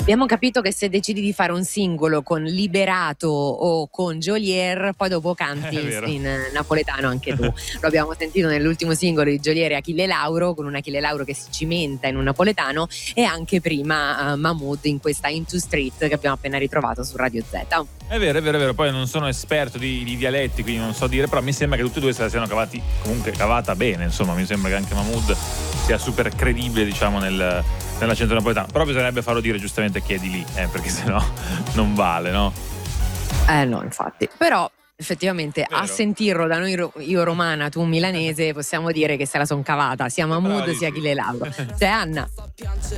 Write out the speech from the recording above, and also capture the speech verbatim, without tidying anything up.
Abbiamo capito che se decidi di fare un singolo con Liberato o con Geolier, poi dopo canti È in, vero. in napoletano anche tu. Lo abbiamo sentito nell'ultimo singolo di Geolier e Achille Lauro, con un Achille Lauro che si cimenta in un napoletano, e anche prima uh, Mahmood in questa Into Street che abbiamo appena ritrovato su Radio Z. È vero, è vero, è vero. Poi non sono esperto di, di dialetti, quindi non so dire, però mi sembra che tutti e due se la siano cavati, comunque cavata bene, insomma, mi sembra che anche Mahmood sia super credibile, diciamo, nel, nell'accento napoletano. Però bisognerebbe farlo dire giustamente chi è di lì, eh, perché sennò non vale, no? Eh no, infatti. Però effettivamente Vero. a sentirlo da noi, io romana, tu milanese, possiamo dire che se la son cavata sia Mahmood sia Bravissimi. Achille Lauro. C'è Anna.